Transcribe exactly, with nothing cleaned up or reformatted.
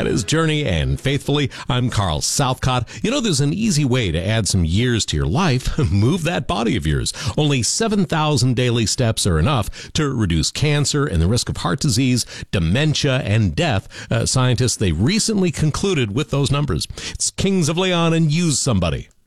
That is Journey, and faithfully, I'm Carl Southcott. You know, there's an easy way to add some years to your life. Move that body of yours. Only seven thousand daily steps are enough to reduce cancer and the risk of heart disease, dementia, and death. Uh, scientists, they recently concluded with those numbers. It's Kings of Leon and Use Somebody.